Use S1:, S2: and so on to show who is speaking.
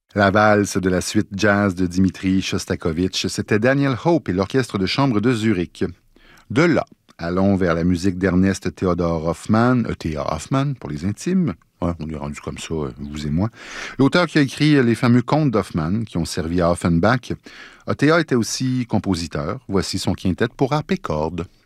S1: La valse de la suite jazz de Dimitri Shostakovich, c'était Daniel Hope et l'orchestre de chambre de Zurich. De là, allons vers la musique d'Ernest Theodor Hoffmann, T.A. Hoffmann pour les intimes. Ouais, on est rendu comme ça, vous et moi. L'auteur qui a écrit les fameux contes d'Hoffmann qui ont servi à Offenbach. T.A. était aussi compositeur. Voici son quintet pour harpe et cordes.